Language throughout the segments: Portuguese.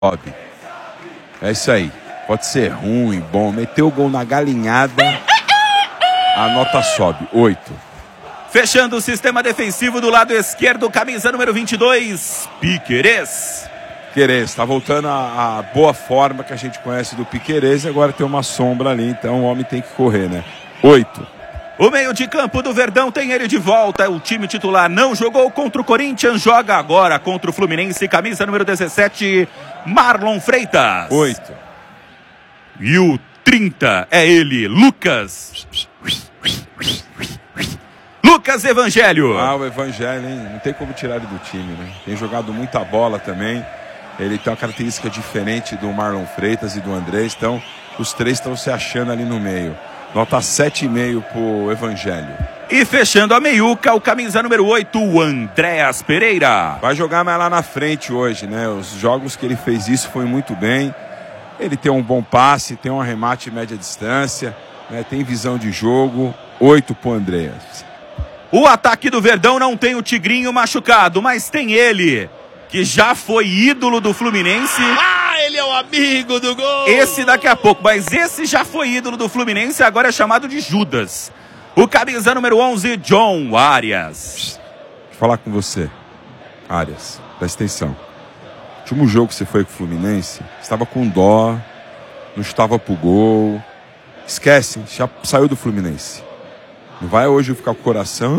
sobe. É isso aí. Pode ser ruim, bom. Meteu o gol na galinhada, a nota sobe. 8. Fechando o sistema defensivo do lado esquerdo, camisa número 22, Piquerez. Piquerez, tá voltando a boa forma que a gente conhece do Piquerez e agora tem uma sombra ali, então o homem tem que correr, né? 8. O meio de campo do Verdão tem ele de volta. O time titular não jogou contra o Corinthians, joga agora contra o Fluminense, camisa número 17, Marlon Freitas. 8. E o 30 é ele, Lucas Evangelho. O Evangelho, hein? Não tem como tirar ele do time, né? Tem jogado muita bola também. Ele tem uma característica diferente do Marlon Freitas e do Andrés, então os três estão se achando ali no meio. Nota 7,5 pro Evangelho. E fechando a meiuca, o camisa número 8, o Andréas Pereira. Vai jogar mais lá na frente hoje, né? Os jogos que ele fez isso foi muito bem. Ele tem um bom passe, tem um arremate de média distância, né? Tem visão de jogo. 8 pro Andréas. O ataque do Verdão não tem o Tigrinho machucado, mas tem ele, que já foi ídolo do Fluminense. Ele é o amigo do gol! Esse daqui a pouco, mas esse já foi ídolo do Fluminense, agora é chamado de Judas. O camisa número 11, John Arias. Deixa eu falar com você, Arias, presta atenção. O último jogo que você foi com o Fluminense, você estava com dó, não estava pro gol. Esquece, já saiu do Fluminense. Não vai hoje ficar com o coração.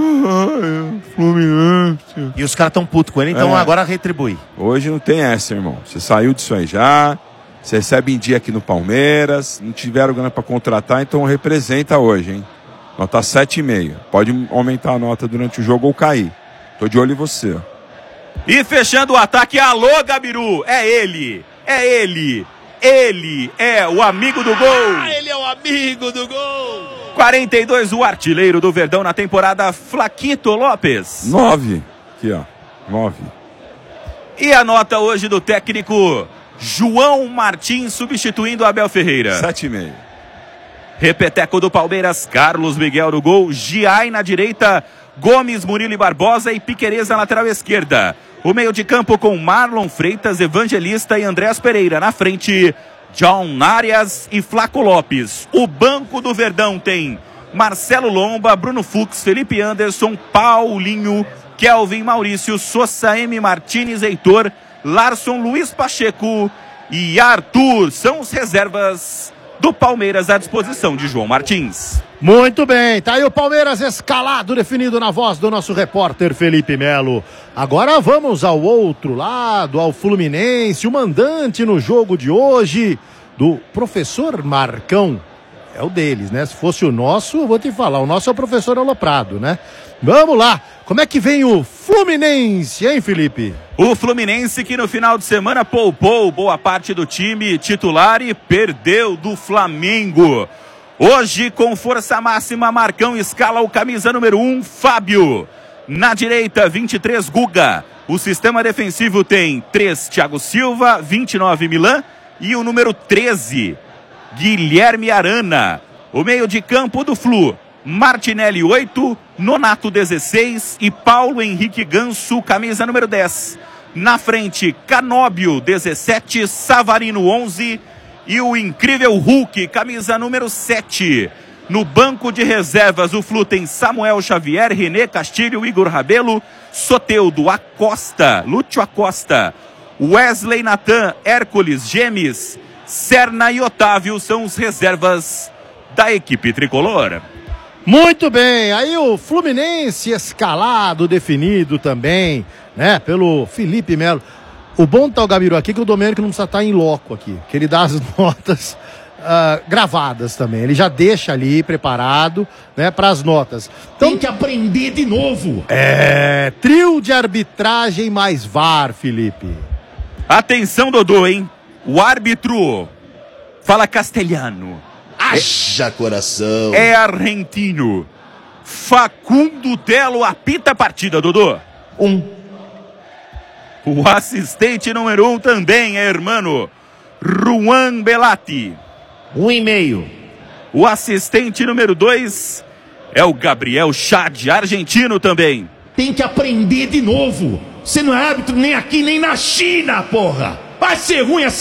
Fluminense. E os caras tão putos com ele, então agora retribui. Hoje não tem essa, irmão. Você saiu disso aí já. Você recebe em dia aqui no Palmeiras. Não tiveram grana pra contratar, então representa hoje, hein? Nota 7,5. Pode aumentar a nota durante o jogo ou cair. Tô de olho em você. E fechando o ataque, alô, Gabiru. É ele. Ele é o amigo do gol. Ele é o amigo do gol. 42, o artilheiro do Verdão na temporada, Flaquito Lopes. 9. Aqui, ó. 9. E a nota hoje do técnico João Martins, substituindo Abel Ferreira. 7,5. Repeteco do Palmeiras, Carlos Miguel no gol, Giai na direita, Gomes, Murilo e Barbosa e Piquerez na lateral esquerda. O meio de campo com Marlon Freitas, Evangelista e Andréas Pereira. Na frente, John Arias e Flaco Lopes. O banco do Verdão tem Marcelo Lomba, Bruno Fux, Felipe Anderson, Paulinho, Kelvin, Maurício, Sosa, M. Martínez, Heitor, Larson, Luiz Pacheco e Arthur. São os reservas do Palmeiras à disposição de João Martins. Muito bem, tá aí o Palmeiras escalado, definido na voz do nosso repórter Felipe Melo. Agora vamos ao outro lado, ao Fluminense, o mandante no jogo de hoje, do professor Marcão. É o deles, né? Se fosse o nosso, eu vou te falar, o nosso é o professor Aloprado, né? Vamos lá, como é que vem o Fluminense, hein, Felipe? O Fluminense que no final de semana poupou boa parte do time titular e perdeu do Flamengo. Hoje, com força máxima, Marcão escala o camisa número 1, Fábio. Na direita, 23, Guga. O sistema defensivo tem 3, Thiago Silva, 29, Milan e o número 13, Guilherme Arana. O meio de campo do Flu, Martinelli 8, Nonato 16 e Paulo Henrique Ganso, camisa número 10. Na frente, Canóbio 17, Savarino 11 e o incrível Hulk, camisa número 7. No banco de reservas, o Flu tem Samuel Xavier, René Castilho, Igor Rabelo, Soteldo, Acosta, Lúcio Acosta, Wesley Natan, Hércules, Gemes, Serna e Otávio são os reservas da equipe tricolor. Muito bem, aí o Fluminense escalado, definido também, né, pelo Felipe Melo. O bom tá o Gabiru aqui que o Domênico não precisa estar em loco aqui, que ele dá as notas gravadas também. Ele já deixa ali preparado, né, para as notas. Então, tem que aprender de novo. Trio de arbitragem mais VAR, Felipe. Atenção, Dodô, hein? O árbitro fala castelhano. Haja coração. É argentino. Facundo Telo apita a partida, Dodô. 1. O assistente número 1 também é hermano Juan Belatti. 1,5. O assistente número 2 é o Gabriel Chad, argentino também. Tem que aprender de novo. Você não é árbitro nem aqui, nem na China, porra. Vai ser ruim assim.